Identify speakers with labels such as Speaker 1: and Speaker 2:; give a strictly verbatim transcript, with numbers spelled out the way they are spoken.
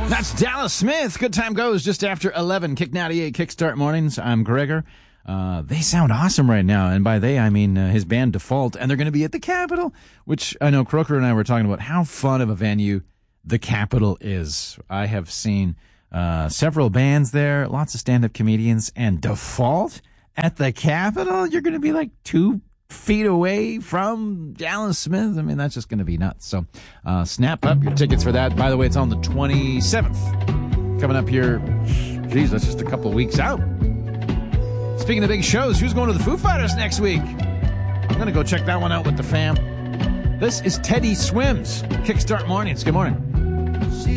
Speaker 1: That's Dallas Smith. Good time goes just after eleven. Kick ninety-eight Kickstart Mornings. I'm Gregor. Uh, they sound awesome right now. And by they, I mean uh, his band Default. And they're going to be at the Capitol, which I know Croker and I were talking about how fun of a venue the Capitol is. I have seen uh, several bands there, lots of stand-up comedians, and Default at the Capitol. You're going to be like two feet away from Dallas Smith. I mean, that's just going to be nuts. So uh, snap up your tickets for that. By the way, it's on the twenty-seventh. Coming up here, geez, that's just a couple of weeks out. Speaking of big shows, who's going to the Foo Fighters next week? I'm going to go check that one out with the fam. This is Teddy Swims. Kickstart Mornings. Good morning.